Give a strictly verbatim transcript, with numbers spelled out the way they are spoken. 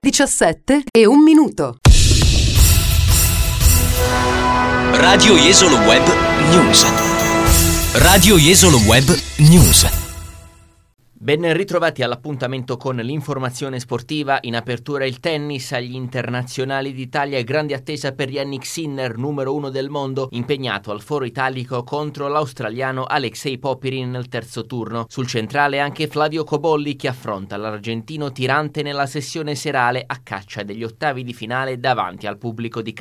diciassette e un minuto. Radio Jesolo Web News. Radio Jesolo Web News. Ben ritrovati all'appuntamento con l'informazione sportiva. In apertura il tennis agli internazionali d'Italia e grande attesa per Jannik Sinner, numero uno del mondo, impegnato al foro italico contro l'australiano Alexei Popyrin nel terzo turno. Sul centrale anche Flavio Cobolli, che affronta l'argentino tirante nella sessione serale a caccia degli ottavi di finale davanti al pubblico di